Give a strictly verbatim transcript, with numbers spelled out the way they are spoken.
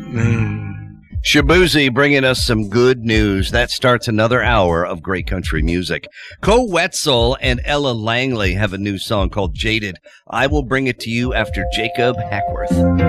Shabuzi bringing us some good news. That starts another hour of great country music. Co Wetzel and Ella Langley have a new song called Jaded. I will bring it to you after Jacob Hackworth.